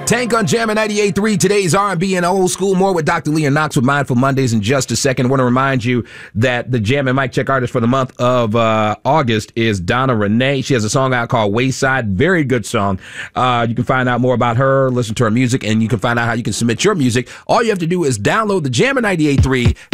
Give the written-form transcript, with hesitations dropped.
Tank on Jammin' 98.3. Today's R&B and old school. More with Dr. Leon Knox with Mindful Mondays in just a second. I want to remind you that the Jammin' Mic Check artist for the month of August is Donna Renee. She has a song out called Wayside. Very good song. You can find out more about her, listen to her music, and you can find out how you can submit your music. All you have to do is download the Jammin' 98.3